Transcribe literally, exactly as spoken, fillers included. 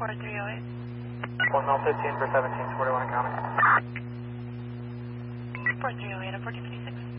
four three oh eight. one mile fifteen for seventeen forty-one coming. four three oh eight, I'm fourteen fifty-six.